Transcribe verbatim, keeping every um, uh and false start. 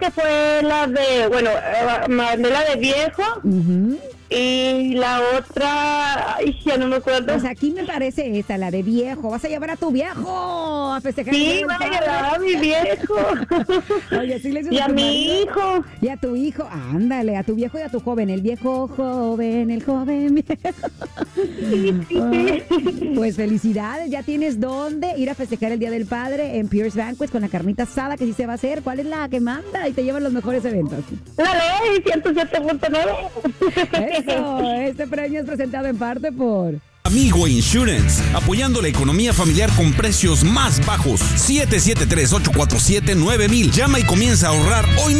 que fue la de, bueno, eh, mandé la de viejo. Uh-huh. Y la otra, ay, ya no me acuerdo. Pues aquí me parece esta, la de viejo. ¿Vas a llevar a tu viejo a festejar? Sí, voy a llevar a mi viejo. Oye, ¿sí le dices y a, a mi marido? hijo. Y a tu hijo, ándale, a tu viejo y a tu joven. El viejo joven, el joven viejo. Sí, sí, sí. Pues felicidades, ya tienes dónde ir a festejar el Día del Padre en Pierce Banquet con la carnita asada que sí se va a hacer. ¿Cuál es la que manda y te lleva a los mejores eventos? La ley ciento siete punto nueve. Eso, este premio es presentado en parte por Amigo Insurance, apoyando la economía familiar con precios más bajos. siete siete tres, ocho cuatro siete, nueve mil. Llama y comienza a ahorrar hoy mismo.